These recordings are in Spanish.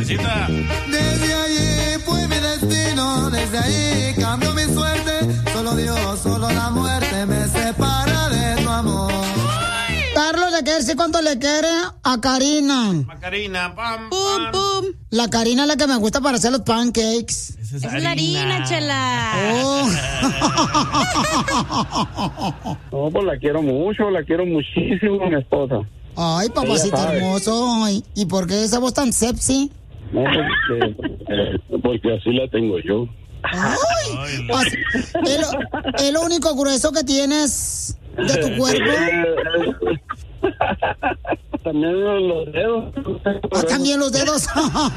Cabecita. Desde allí fue mi destino, desde ahí cambió mi suerte. Solo Dios, solo la muerte me separa de tu amor. Carlos le quiere decir cuánto le quiere a Karina. Macarina, pam, Pum, pam. pum. La Karina es la que me gusta para hacer los pancakes. Esa Es la harina, chela. Oh. No, pues la quiero mucho, la quiero muchísimo a mi esposa. Ay, papacito Ella sabe. hermoso. Ay, ¿y por qué esa voz tan sexy? No, porque así la tengo yo. Ay, es lo único grueso que tienes de tu cuerpo. También los dedos. Ah, también los dedos.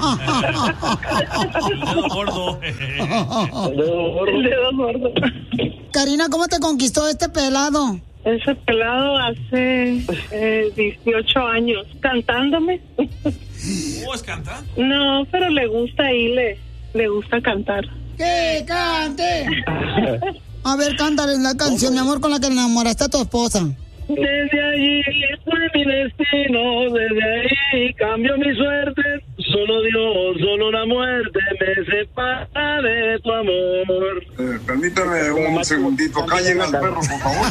El dedo gordo. El dedo gordo. Karina, ¿cómo te conquistó este pelado? Ese pelado hace 18 años, cantándome. ¿Cómo es cantar? No, pero le gusta y le gusta cantar. ¡Que cante! A ver, cántale la canción, mi amor, con la que enamoraste a tu esposa. Desde allí fue mi destino, desde ahí cambió mi suerte. Solo Dios, solo la muerte me separa de tu amor. Permítame un segundito, callen al perro, por favor.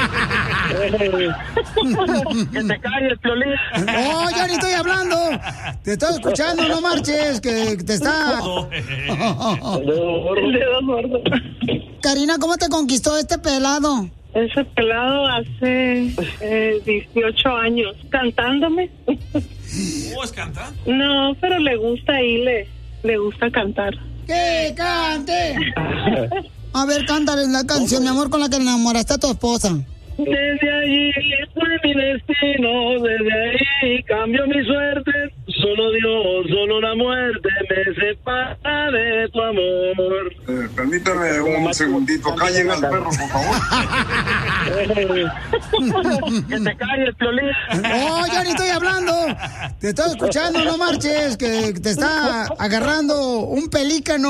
Que te calles, Piolín. ¡Oh, ya ni estoy hablando! Te estoy escuchando, no marches, que te está... El dedo gordo. Karina, ¿cómo te conquistó este pelado? Ese pelado hace 18 años, cantándome. ¿Cómo es cantar? No, pero le gusta y le gusta cantar. ¡Que cante! A ver, cántale la canción, mi amor, con la que enamoraste a tu esposa. Desde allí fue mi destino, desde ahí cambió mi suerte. Solo Dios, solo la muerte me separa de tu amor. Permítame un segundito, callen al perro, por favor. Que te calles, Piolín. ¡Oh, ya ni estoy hablando! Te estoy escuchando, no marches, que te está agarrando un pelícano.